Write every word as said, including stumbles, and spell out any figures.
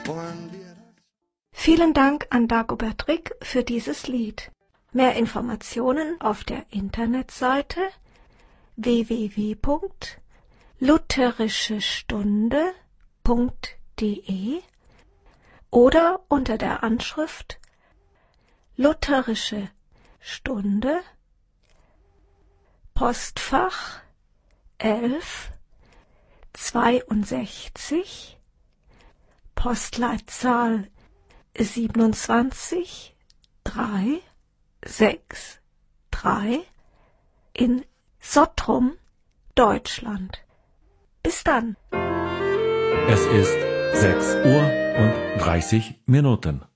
Vielen Dank an Dagobert Rick für dieses Lied. Mehr Informationen auf der Internetseite w w w punkt lutherische stunde punkt d e oder unter der Anschrift Lutherische Stunde, Postfach elf zweiundsechzig, Postleitzahl siebenundzwanzig drei sechs drei in Sottrum, Deutschland. Bis dann. Es ist sechs Uhr und dreißig Minuten.